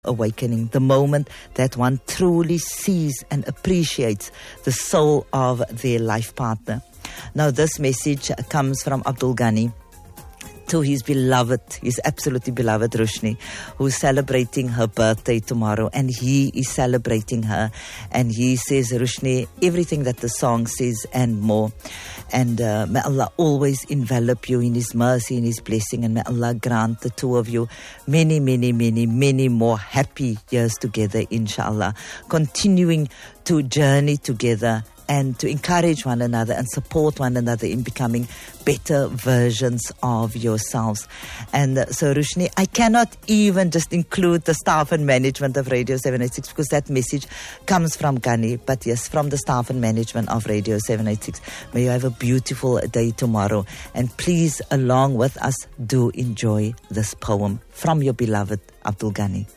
awakening, the moment that one truly sees and appreciates the soul of their life partner. Now, this message comes from Abdul Ghani to his beloved, his absolutely beloved Rushni, who's celebrating her birthday tomorrow, and he is celebrating her. And he says, Rushni, everything that the song says and more. And may Allah always envelop you in His mercy and His blessing, and may Allah grant the two of you many, many, many, many more happy years together, inshallah. Continuing to journey together and to encourage one another and support one another in becoming better versions of yourselves. And so, Rushni, I cannot even just include the staff and management of Radio 786 because that message comes from Ghani, but yes, from the staff and management of Radio 786. May you have a beautiful day tomorrow. And please, along with us, do enjoy this poem from your beloved Abdul Ghani.